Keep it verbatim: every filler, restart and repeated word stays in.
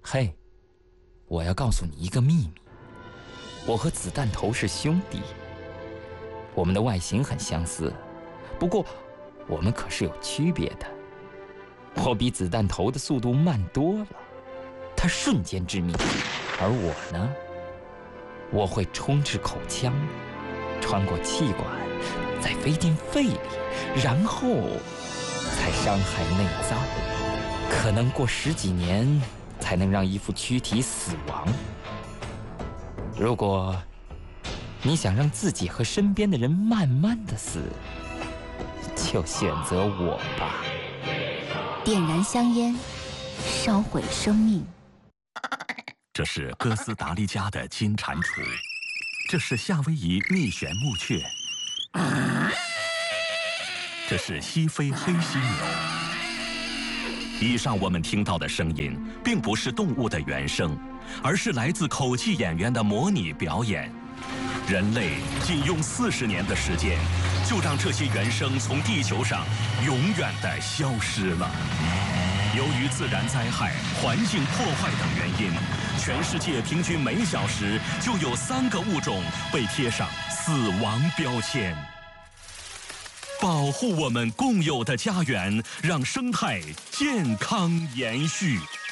嘿，我要告诉你一个秘密，我和子弹头是兄弟，我们的外形很相似，不过我们可是有区别的。我比子弹头的速度慢多了，他瞬间致命，而我呢，我会冲至口腔，穿过气管，再飞进肺里，然后才伤害内脏，可能过十几年才能让一副躯体死亡。如果你想让自己和身边的人慢慢的死，就选择我吧。 点燃香烟，烧毁生命。 这是哥斯达黎加的金蟾蜍，这是夏威夷蜜旋木雀，这是西非黑犀牛。以上我们听到的声音，并不是动物的原声，而是来自口技演员的模拟表演。人类仅用四十年的时间，就让这些原声从地球上永远地消失了。由于自然灾害、环境破坏等原因，全世界平均每小时就有三个物种被贴上死亡标签。保护我们共有的家园，让生态健康延续。